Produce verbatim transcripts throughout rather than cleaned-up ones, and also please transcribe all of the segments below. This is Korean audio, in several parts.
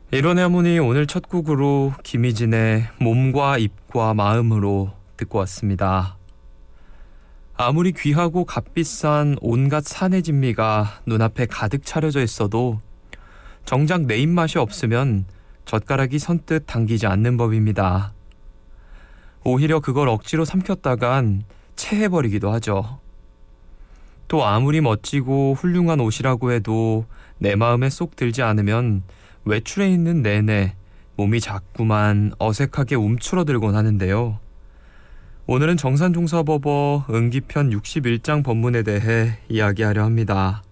이론의 하모니 오늘 첫 곡으로 김희진의 몸과 입과 마음으로 듣고 왔습니다. 아무리 귀하고 값비싼 온갖 산의 진미가 눈앞에 가득 차려져 있어도 정작 내 입맛이 없으면 젓가락이 선뜻 당기지 않는 법입니다. 오히려 그걸 억지로 삼켰다간 체해버리기도 하죠. 또 아무리 멋지고 훌륭한 옷이라고 해도 내 마음에 쏙 들지 않으면 외출해 있는 내내 몸이 자꾸만 어색하게 움츠러들곤 하는데요. 오늘은 정산종사법어 응기편 육십일 장 법문에 대해 이야기하려 합니다.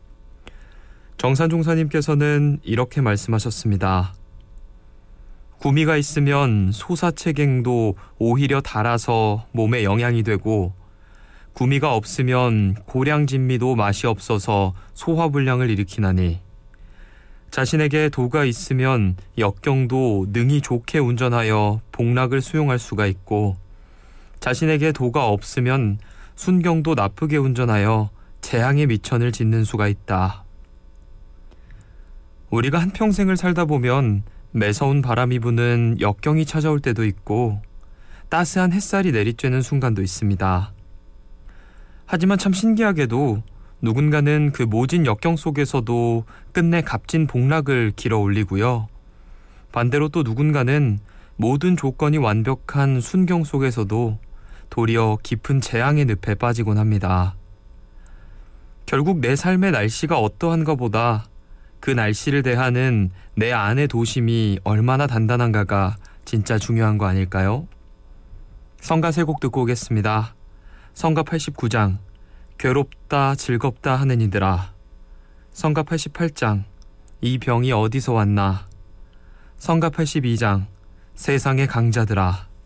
정산종사님께서는 이렇게 말씀하셨습니다. 구미가 있으면 소사체갱도 오히려 달아서 몸에 영향이 되고, 구미가 없으면 고량진미도 맛이 없어서 소화불량을 일으키나니, 자신에게 도가 있으면 역경도 능히 좋게 운전하여 복락을 수용할 수가 있고, 자신에게 도가 없으면 순경도 나쁘게 운전하여 재앙의 미천을 짓는 수가 있다. 우리가 한평생을 살다 보면 매서운 바람이 부는 역경이 찾아올 때도 있고 따스한 햇살이 내리쬐는 순간도 있습니다. 하지만 참 신기하게도 누군가는 그 모진 역경 속에서도 끝내 값진 복락을 길어 올리고요. 반대로 또 누군가는 모든 조건이 완벽한 순경 속에서도 도리어 깊은 재앙의 늪에 빠지곤 합니다. 결국 내 삶의 날씨가 어떠한가 보다 그 날씨를 대하는 내 안의 도심이 얼마나 단단한가가 진짜 중요한 거 아닐까요? 성가 세 곡 듣고 오겠습니다. 성가 팔십구 장 괴롭다 즐겁다 하는 이들아, 성가 팔십팔 장 이 병이 어디서 왔나, 성가 팔십이 장 세상의 강자들아.